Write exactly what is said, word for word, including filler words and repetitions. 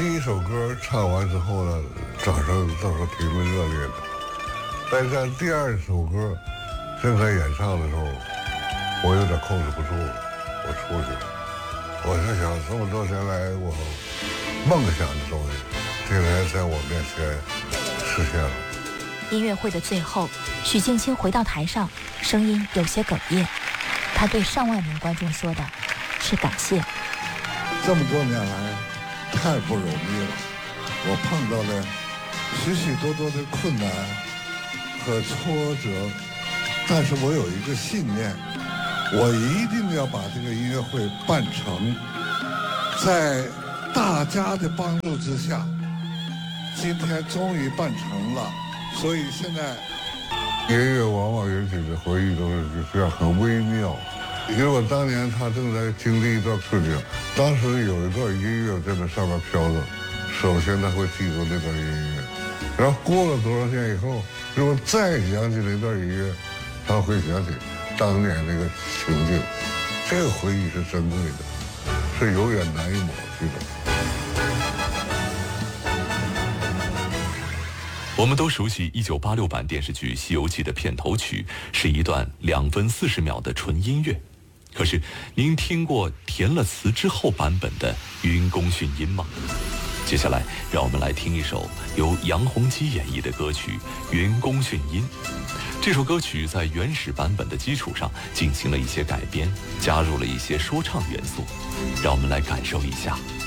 第一首歌唱完之后呢，掌声倒是挺热烈的。但是第二首歌正在演唱的时候，我有点控制不住了，我出去了。我在想，这么多年来我梦想的东西，竟然在我面前实现了。 音乐会的最后，许镜清回到台上，声音有些哽咽。他对上万名观众说的是感谢。 这么多年来太不容易了，我碰到了许许多多的困难和挫折，但是我有一个信念，我一定要把这个音乐会办成。在大家的帮助之下，今天终于办成了。所以现在音乐往往引起的回忆都是这样很微妙。因为我当年他正在经历一段事情，当时有一段音乐在那上面飘着，首先他会记住那段音乐，然后过了多少年以后，如果再想起那段音乐，他会想起当年那个情境，这个回忆是珍贵的，是永远难以抹去的。 我们都熟悉一九八六版电视剧《西游记》的片头曲是一段两分四十秒的纯音乐，可是您听过填了词之后版本的云宫迅音吗？接下来让我们来听一首由杨洪基演绎的歌曲《云宫迅音》。这首歌曲在原始版本的基础上进行了一些改编，加入了一些说唱元素，让我们来感受一下